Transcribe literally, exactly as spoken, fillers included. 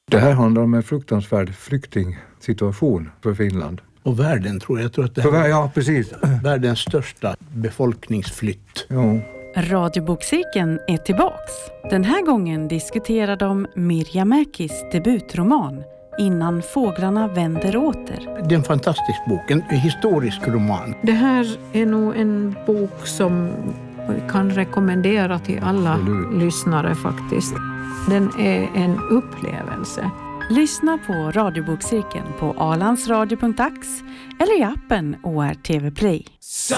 Det här handlar om en fruktansvärd flyktingsituation för Finland. Och världen tror jag. jag tror att det här För, ja, precis. är världens största befolkningsflytt. Ja. Radiobokcirkeln är tillbaks. Den här gången diskuterar de Mirja Mäkis debutroman Innan fåglarna vänder åter. Det är en fantastisk bok, en historisk roman. Det här är nog en bok som vi kan rekommendera till alla Absolut. lyssnare faktiskt. Den är en upplevelse. Lyssna på Radiobokcirkeln på alandsradio punkt ax eller i appen O R T V Play.